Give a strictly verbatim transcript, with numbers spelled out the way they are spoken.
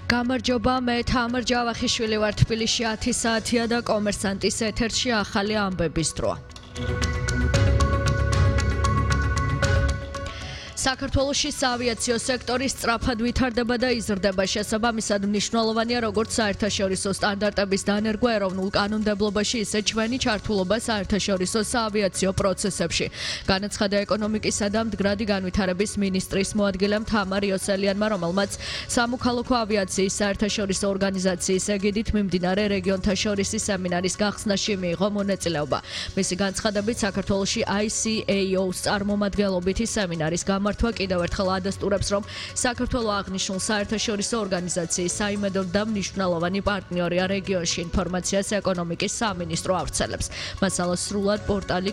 გამარჯობა, მე თამარ ჯავახიშვილი ვარ, თბილისში ათი საათია და კომერსანტის ეთერში ახალი ამბების დროა. საქართველოში საავიაციო სექტორი სწრაფად ვითარდება და იზრდება. შესაბამისად მნიშვნელოვანია როგორც საერთაშორისო სტანდარტების დანერგვა ეროვნულ კანონმდებლობაში, ისე ჩვენი ჩართულობა საერთაშორისო საავიაციო პროცესებში. განაცხადა ეკონომიკისა და მდგრადი განვითარების მინისტრის მოადგილემ თამარ იოსელიანმა, რომელმაც სამოქალაქო ავიაციის საერთაშორისო ორგანიზაციის ეგიდით მიმდინარე რეგიონთა შორისი სემინარის გახსნაში მიიღო მონაწილეობა. მისი განცხადებით, საქართველოში I C A O-ს წარმომადგენლობითი სემინარის გამართვა კიდევ ერთხელ ადასტურებს, რომ საქართველო აღნიშნულ საერთაშორისო ორგანიზაციის საიმედო და მნიშვნელოვანი პარტნიორია რეგიონში, ინფორმაციას ეკონომიკის სამინისტრო ავრცელებს. მასალა სრულად პორტალი